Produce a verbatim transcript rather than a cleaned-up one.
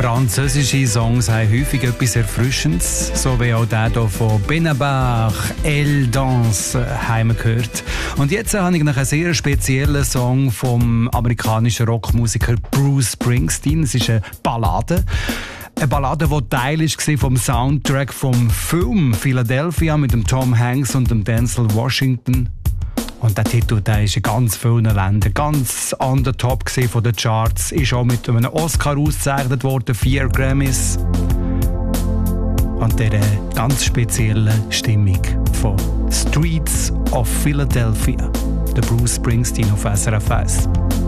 Französische Songs haben häufig etwas Erfrischendes, so wie auch der hier von Benabar, Elle Danse, haben wir gehört. Und jetzt habe ich noch einen sehr speziellen Song vom amerikanischen Rockmusiker Bruce Springsteen. Es ist eine Ballade. Eine Ballade, die Teil war vom Soundtrack vom Film Philadelphia mit dem Tom Hanks und dem Denzel Washington. Und der Titel, der ist in ganz vielen Ländern ganz on the top von den Charts. Ist auch mit einem Oscar ausgezeichnet worden, vier Grammys. Und dieser ganz speziellen Stimmung von Streets of Philadelphia. Der Bruce Springsteen auf S R F eins.